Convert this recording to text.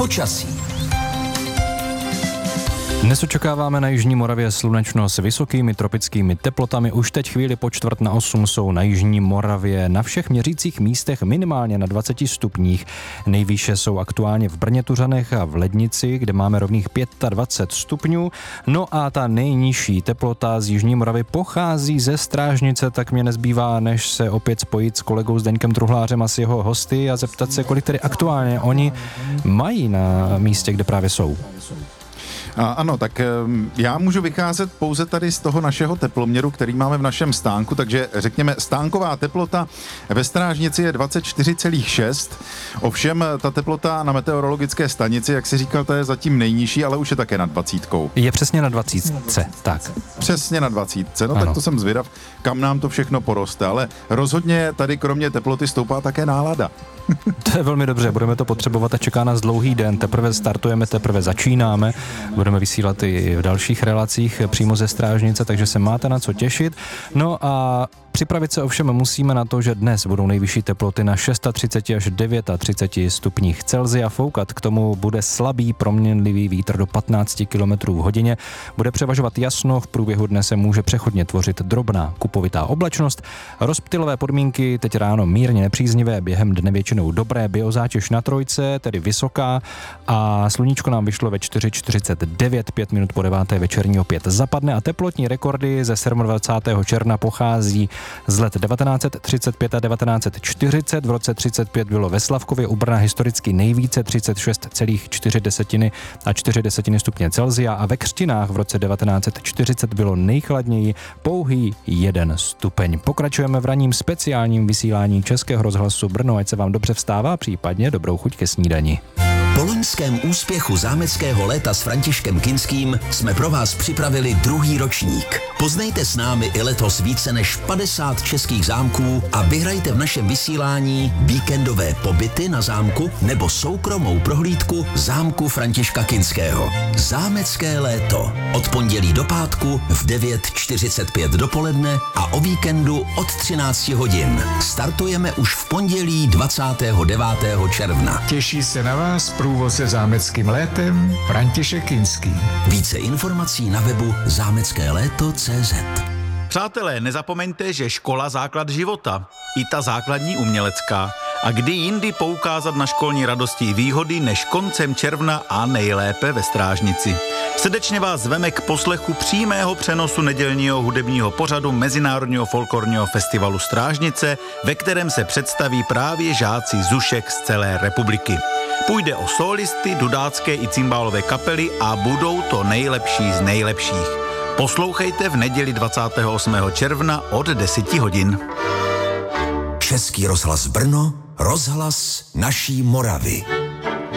Počasí. Dnes očekáváme na jižní Moravě slunečno s vysokými tropickými teplotami. Už teď chvíli po 7:45 jsou na jižní Moravě na všech měřících místech minimálně na 20 stupních. Nejvýše jsou aktuálně v Brně, Tuřanech a v Lednici, kde máme rovných 25 stupňů. No a ta nejnižší teplota z jižní Moravy pochází ze Strážnice, tak mě nezbývá, než se opět spojit s kolegou Zdeňkem Truhlářem a s jeho hosty a zeptat se, kolik tedy aktuálně oni mají na místě, kde právě jsou. Ano, tak já můžu vycházet pouze tady z toho našeho teploměru, který máme v našem stánku, takže řekněme stánková teplota ve Strážnici je 24,6. Ovšem ta teplota na meteorologické stanici, jak si říkal, ta je zatím nejnižší, ale už je také nad 20. Je přesně na 20, tak. Přesně na 20, no ano. Tak to jsem zvědav, kam nám to všechno poroste, ale rozhodně tady kromě teploty stoupá také nálada. To je velmi dobře, budeme to potřebovat a čeká nás dlouhý den, teprve startujeme, teprve začínáme, budeme vysílat i v dalších relacích přímo ze Strážnice, takže se máte na co těšit. No a připravit se ovšem musíme na to, že dnes budou nejvyšší teploty na 630 až 39 stupních Celsia. Foukat k tomu bude slabý proměnlivý vítr do 15 km v hodině. Bude převažovat jasno, v průběhu dne se může přechodně tvořit drobná kupovitá oblačnost. Rozptylové podmínky teď ráno mírně nepříznivé, během dne většinou dobré, biozátěž na trojce, tedy vysoká, a sluníčko nám vyšlo ve 4:49, 5 minut po 9. večerní opět zapadne a teplotní rekordy ze 27. června pochází z let 1935 a 1940. V roce 35 bylo ve Slavkově u Brna historicky nejvíce 36,4 a 4 stupně Celsia a ve Křtinách v roce 1940 bylo nejchladněji pouhý 1 stupeň. Pokračujeme v ranním speciálním vysílání Českého rozhlasu Brno, ať se vám dobře vstává, případně dobrou chuť ke snídani. Po loňském úspěchu zámeckého léta s Františkem Kinským jsme pro vás připravili druhý ročník. Poznejte s námi i letos více než 50 českých zámků a vyhrajte v našem vysílání víkendové pobyty na zámku nebo soukromou prohlídku zámku Františka Kinského. Zámecké léto. Od pondělí do pátku v 9:45 dopoledne a o víkendu od 13 hodin. Startujeme už v pondělí 29. června. Těší se na vás průvod se zámeckým létem František Kinský. Více informací na webu zámeckéléto.cz. Přátelé, nezapomeňte, že škola základ života, i ta základní umělecká. A kdy jindy poukázat na školní radosti i výhody než koncem června a nejlépe ve Strážnici. Srdečně vás zveme k poslechu přímého přenosu nedělního hudebního pořadu Mezinárodního folklorního festivalu Strážnice, ve kterém se představí právě žáci zušek z celé republiky. Půjde o sólisty, dudácké i cimbálové kapely a budou to nejlepší z nejlepších. Poslouchejte v neděli 28. června od 10 hodin. Český rozhlas Brno, rozhlas naší Moravy.